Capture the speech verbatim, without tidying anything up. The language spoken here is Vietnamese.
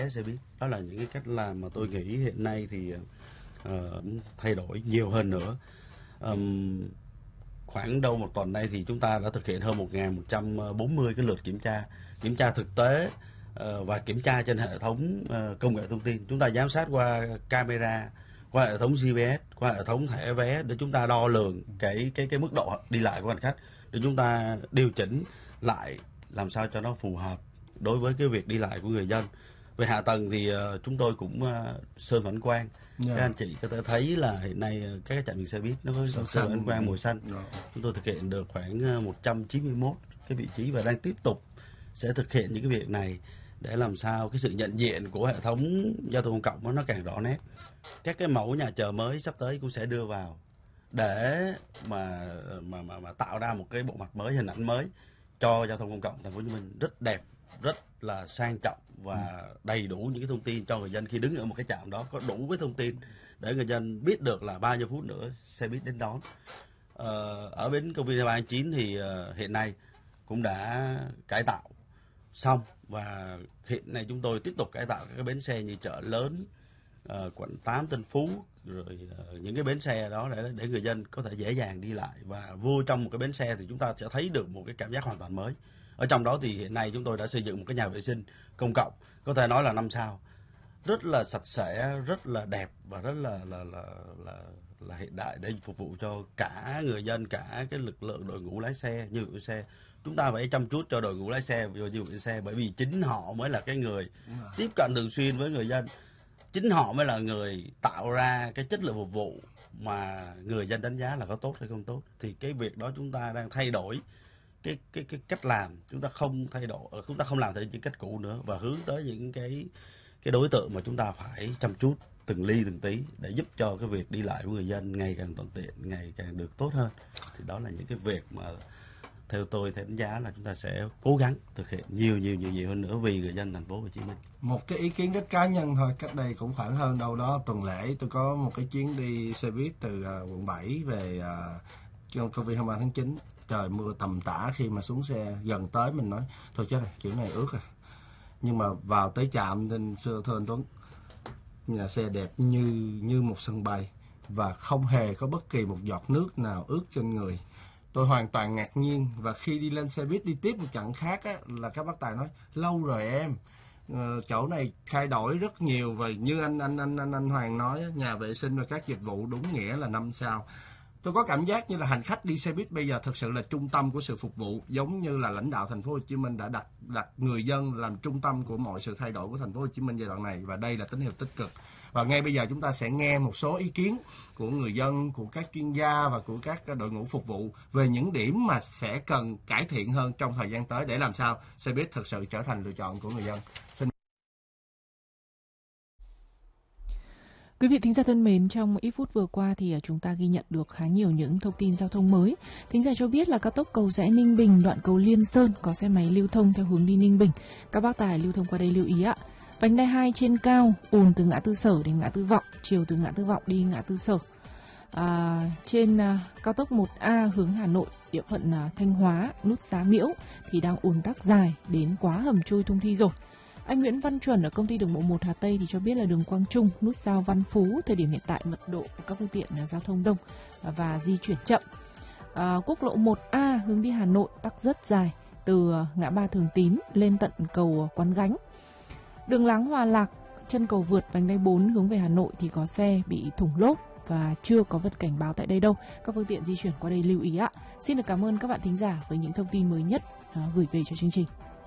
vé xe buýt. Đó là những cái cách làm mà tôi nghĩ hiện nay thì uh, thay đổi nhiều hơn nữa. Um, khoảng đâu một tuần nay thì chúng ta đã thực hiện hơn một nghìn một trăm bốn mươi cái lượt kiểm tra, kiểm tra thực tế uh, và kiểm tra trên hệ thống uh, công nghệ thông tin. Chúng ta giám sát qua camera, qua hệ thống giê pê ét, qua hệ thống thẻ vé để chúng ta đo lường cái cái cái mức độ đi lại của hành khách, để chúng ta điều chỉnh lại làm sao cho nó phù hợp đối với cái việc đi lại của người dân. Về hạ tầng thì uh, chúng tôi cũng uh, sơn phản quang. Yeah. Các anh chị có thể thấy là hiện nay uh, các trạm dừng xe buýt nó có sơn phản quang màu xanh. Yeah. Chúng tôi thực hiện được khoảng uh, một trăm chín mươi mốt cái vị trí và đang tiếp tục sẽ thực hiện những cái việc này để làm sao cái sự nhận diện của hệ thống giao thông công cộng nó càng rõ nét. Các cái mẫu nhà chờ mới sắp tới cũng sẽ đưa vào để mà mà mà, mà tạo ra một cái bộ mặt mới, hình ảnh mới cho giao thông công cộng thành phố Hồ Chí Minh rất đẹp, rất là sang trọng và đầy đủ những cái thông tin cho người dân. Khi đứng ở một cái trạm đó có đủ cái thông tin để người dân biết được là bao nhiêu phút nữa xe buýt đến đón. Ờ, ở bến công viên hai mươi ba tháng chín thì uh, hiện nay cũng đã cải tạo xong và hiện nay chúng tôi tiếp tục cải tạo các cái bến xe như chợ lớn, uh, quận tám, Tân Phú, rồi uh, những cái bến xe đó để để người dân có thể dễ dàng đi lại, và vô trong một cái bến xe thì chúng ta sẽ thấy được một cái cảm giác hoàn toàn mới. Ở trong đó thì hiện nay chúng tôi đã xây dựng một cái nhà vệ sinh công cộng có thể nói là năm sao, rất là sạch sẽ, rất là đẹp và rất là là là là, là hiện đại để phục vụ cho cả người dân, cả cái lực lượng đội ngũ lái xe, như vụ xe. Chúng ta phải chăm chút cho đội ngũ lái xe và như vụ xe, bởi vì chính họ mới là cái người tiếp cận thường xuyên với người dân, chính họ mới là người tạo ra cái chất lượng phục vụ mà người dân đánh giá là có tốt hay không tốt. Thì cái việc đó chúng ta đang thay đổi cái cái cái cách làm, chúng ta không thay đổi, chúng ta không làm theo những cách cũ nữa và hướng tới những cái cái đối tượng mà chúng ta phải chăm chút từng ly từng tí để giúp cho cái việc đi lại của người dân ngày càng thuận tiện, ngày càng được tốt hơn. Thì đó là những cái việc mà theo tôi theo đánh giá là chúng ta sẽ cố gắng thực hiện nhiều nhiều nhiều nhiều hơn nữa vì người dân thành phố Hồ Chí Minh. Một cái ý kiến rất cá nhân thôi, cách đây cũng khoảng hơn đâu đó tuần lễ tôi có một cái chuyến đi xe buýt từ uh, quận bảy về uh, công viên hai mươi ba tháng chín. Trời mưa tầm tã, khi mà xuống xe gần tới mình nói thôi chết rồi, kiểu này ướt à. Nhưng mà vào tới trạm nên thưa anh Tuấn, nhà xe đẹp như như một sân bay và không hề có bất kỳ một giọt nước nào ướt trên người. Tôi hoàn toàn ngạc nhiên, và khi đi lên xe buýt đi tiếp một chặng khác á, là các bác tài nói lâu rồi em, ờ, chỗ này thay đổi rất nhiều, và như anh anh anh anh, anh Hoàng nói, nhà vệ sinh và các dịch vụ đúng nghĩa là năm sao. Tôi có cảm giác như là hành khách đi xe buýt bây giờ thực sự là trung tâm của sự phục vụ, giống như là lãnh đạo thành phố Hồ Chí Minh đã đặt đặt người dân làm trung tâm của mọi sự thay đổi của thành phố Hồ Chí Minh giai đoạn này, và đây là tín hiệu tích cực. Và ngay bây giờ chúng ta sẽ nghe một số ý kiến của người dân, của các chuyên gia và của các đội ngũ phục vụ về những điểm mà sẽ cần cải thiện hơn trong thời gian tới để làm sao xe buýt thực sự trở thành lựa chọn của người dân. Xin Quý vị thính giả thân mến, trong ít phút vừa qua thì chúng ta ghi nhận được khá nhiều những thông tin giao thông mới. Thính giả cho biết là cao tốc Cầu Giẽ Ninh Bình đoạn cầu Liên Sơn có xe máy lưu thông theo hướng đi Ninh Bình. Các bác tài lưu thông qua đây lưu ý ạ. Vành đai hai trên cao ùn từ ngã tư Sở đến ngã tư Vọng, chiều từ ngã tư Vọng đi ngã tư Sở. À, trên à, cao tốc một A hướng Hà Nội, địa phận à, Thanh Hóa, nút Giá Miễu thì đang ùn tắc dài đến quá hầm chui Thung Thi rồi. Anh Nguyễn Văn Chuẩn ở công ty đường bộ một Hà Tây thì cho biết là đường Quang Trung, nút giao Văn Phú thời điểm hiện tại mật độ của các phương tiện là giao thông đông và di chuyển chậm. À, quốc lộ một A hướng đi Hà Nội tắc rất dài từ ngã ba Thường Tín lên tận cầu Quán Gánh. Đường Láng Hòa Lạc, chân cầu vượt vành đai bốn hướng về Hà Nội thì có xe bị thủng lốp và chưa có vật cảnh báo tại đây đâu. Các phương tiện di chuyển qua đây lưu ý ạ. Xin được cảm ơn các bạn thính giả với những thông tin mới nhất gửi về cho chương trình.